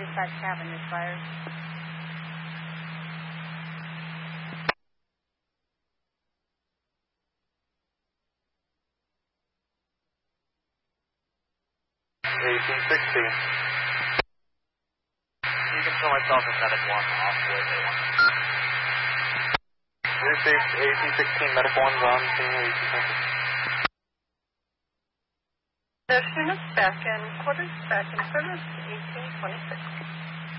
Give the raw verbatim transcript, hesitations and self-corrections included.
inside cabin is fired. eighteen sixteen. You can show myself as medic one off with A one. Received eighteen sixteen, medic one's on scene, eighteen sixteen. There's units back in, quarters back in service, eighteen twenty-six.